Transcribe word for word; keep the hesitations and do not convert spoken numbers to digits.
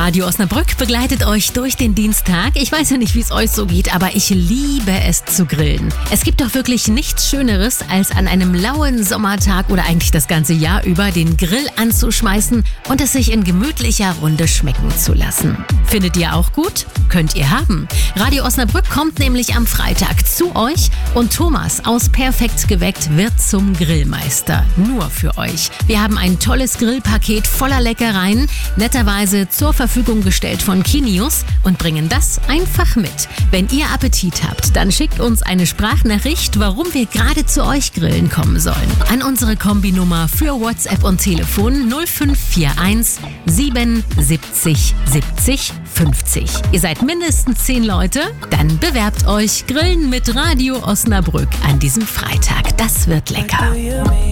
Radio Osnabrück begleitet euch durch den Dienstag. Ich weiß ja nicht, wie es euch so geht, aber ich liebe es zu grillen. Es gibt doch wirklich nichts Schöneres, als an einem lauen Sommertag oder eigentlich das ganze Jahr über den Grill anzuschmeißen und es sich in gemütlicher Runde schmecken zu lassen. Findet ihr auch gut? Könnt ihr haben. Radio Osnabrück kommt nämlich am Freitag zu euch und Thomas aus Perfekt geweckt wird zum Grillmeister. Nur für euch. Wir haben ein tolles Grillpaket voller Leckereien, netterweise zur Verfügung gestellt von Kinius und bringen das einfach mit. Wenn ihr Appetit habt, dann schickt uns eine Sprachnachricht, warum wir gerade zu euch grillen kommen sollen. An unsere Kombinummer für WhatsApp und Telefon null fünf vier eins sieben siebzig siebzig fünfzig. Ihr seid mindestens zehn Leute? Dann bewerbt euch. Grillen mit Radio Osnabrück an diesem Freitag. Das wird lecker.